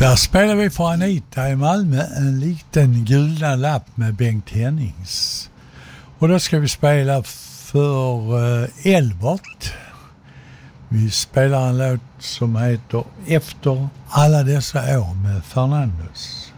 Där spelar vi för Anita i Malmö en liten gulna lapp med Bengt Hennings. Och då ska vi spela för Elbert. Vi spelar en låt som heter Efter alla dessa år med Fernandes.